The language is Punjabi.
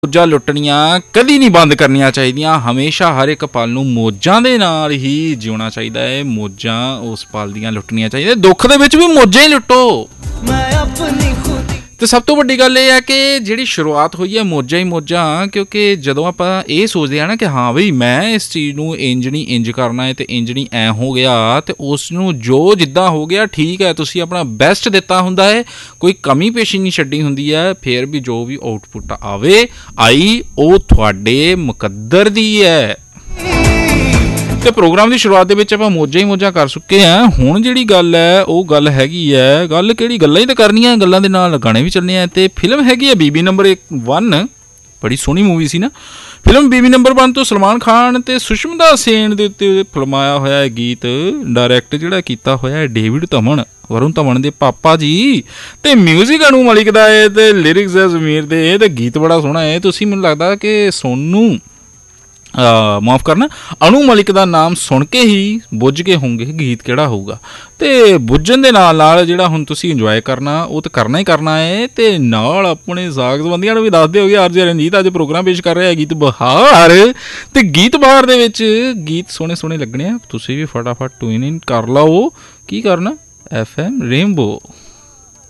ਮੌਜਾਂ ਲੁੱਟਣੀਆਂ ਕਦੀ ਨਹੀਂ ਬੰਦ ਕਰਨੀਆਂ ਚਾਹੀਦੀਆਂ। ਹਮੇਸ਼ਾ ਹਰ ਇੱਕ ਪਲ ਨੂੰ ਮੌਜਾਂ ਦੇ ਨਾਲ ਹੀ ਜਿਉਣਾ ਚਾਹੀਦਾ ਹੈ। ਮੌਜਾਂ ਉਸ ਪਲ ਦੀਆਂ ਲੁੱਟਣੀਆਂ ਚਾਹੀਦੀਆਂ। ਦੁੱਖ ਦੇ ਵਿੱਚ ਵੀ ਮੌਜਾਂ ਹੀ ਲੁੱਟੋ। ਤੇ ਸਭ ਤੋਂ ਵੱਡੀ ਗੱਲ ਇਹ ਹੈ ਕਿ ਜਿਹੜੀ ਸ਼ੁਰੂਆਤ ਹੋਈ ਹੈ ਮੌਜਾਂ ਹੀ ਮੌਜਾਂ, ਕਿਉਂਕਿ ਜਦੋਂ ਆਪਾਂ ਇਹ ਸੋਚਦੇ ਹਾਂ ਨਾ ਕਿ ਹਾਂ ਬਈ ਮੈਂ ਇਸ ਚੀਜ਼ ਨੂੰ ਇੰਜ ਨਹੀਂ ਇੰਜ ਕਰਨਾ ਹੈ ਅਤੇ ਇੰਜ ਨਹੀਂ ਐਂ ਹੋ ਗਿਆ, ਅਤੇ ਉਸ ਨੂੰ ਜੋ ਜਿੱਦਾਂ ਹੋ ਗਿਆ ਠੀਕ ਹੈ, ਤੁਸੀਂ ਆਪਣਾ ਬੈਸਟ ਦਿੱਤਾ ਹੁੰਦਾ ਹੈ, ਕੋਈ ਕਮੀ ਪੇਸ਼ੀ ਨਹੀਂ ਛੱਡੀ ਹੁੰਦੀ ਹੈ, ਫਿਰ ਵੀ ਜੋ ਵੀ ਆਊਟਪੁੱਟ ਆਈ ਉਹ ਤੁਹਾਡੇ ਮੁਕੱਦਰ ਦੀ ਹੈ। ਤੇ ਪ੍ਰੋਗਰਾਮ ਦੀ ਸ਼ੁਰੂਆਤ ਦੇ ਵਿੱਚ ਆਪਾਂ ਮੌਜਾਂ ਹੀ ਮੌਜਾਂ ਕਰ ਚੁੱਕੇ ਹਾਂ। ਹੁਣ ਜਿਹੜੀ ਗੱਲ ਹੈ ਉਹ ਗੱਲ ਹੈਗੀ ਹੈ, ਗੱਲ ਕਿਹੜੀ, ਗੱਲਾਂ ਹੀ ਤਾਂ ਕਰਨੀਆਂ, ਗੱਲਾਂ ਦੇ ਨਾਲ ਗਾਣੇ ਵੀ ਚੱਲਣੇ ਆ। ਤੇ ਫਿਲਮ ਹੈਗੀ ਹੈ ਬੀਬੀ ਨੰਬਰ 1, ਬੜੀ ਸੋਹਣੀ ਮੂਵੀ ਸੀ ਨਾ ਫਿਲਮ ਬੀਬੀ ਨੰਬਰ 1 ਤੋਂ ਸਲਮਾਨ ਖਾਨ ਤੇ ਸੁਸ਼ਮਿਤਾ ਸੇਨ ਦੇ ਉੱਤੇ ਫਿਲਮਾਇਆ ਹੋਇਆ ਹੈ ਗੀਤ। ਡਾਇਰੈਕਟ ਜਿਹੜਾ ਕੀਤਾ ਹੋਇਆ ਹੈ ਡੇਵਿਡ ਧਮਨ, ਵਰੁਣ ਧਮਨ ਦੇ ਪਾਪਾ ਜੀ, ਤੇ ਮਿਊਜ਼ਿਕ ਅਨੂ ਮਲਿਕ ਦਾ ਹੈ ਤੇ ਲਿਰਿਕਸ ਹੈ ਜ਼ਮੀਰ ਦੇ। ਤੇ ਗੀਤ ਬੜਾ ਸੋਹਣਾ ਹੈ। ਤੁਸੀਂ ਮੈਨੂੰ ਲੱਗਦਾ ਕਿ ਸੋਨੂੰ ਮਾਫ਼ ਕਰਨਾ, ਅਨੂ ਮਲਿਕ ਦਾ ਨਾਮ ਸੁਣ ਕੇ ਹੀ ਬੁੱਝ ਕੇ ਹੋਣਗੇ ਗੀਤ ਕਿਹੜਾ ਹੋਊਗਾ। ਅਤੇ ਬੁੱਝਣ ਦੇ ਨਾਲ ਨਾਲ ਜਿਹੜਾ ਹੁਣ ਤੁਸੀਂ ਇੰਜੋਏ ਕਰਨਾ ਉਹ ਤਾਂ ਕਰਨਾ ਹੀ ਕਰਨਾ ਹੈ। ਅਤੇ ਨਾਲ ਆਪਣੇ ਸਾਕ ਸੰਬੰਧੀਆਂ ਨੂੰ ਵੀ ਦੱਸਦੇ ਹੋਗੇ ਆਰਜੇ ਰਣਜੀਤ ਅੱਜ ਪ੍ਰੋਗਰਾਮ ਪੇਸ਼ ਕਰ ਰਿਹਾ ਗੀਤ ਬਹਾਰ। ਅਤੇ ਗੀਤ ਬਹਾਰ ਦੇ ਵਿੱਚ ਗੀਤ ਸੋਹਣੇ ਸੋਹਣੇ ਲੱਗਣੇ ਆ। ਤੁਸੀਂ ਵੀ ਫਟਾਫਟ ਟੂਨ ਇਨ ਕਰ ਲਓ। ਕੀ ਕਰਨਾ? FM rainbow.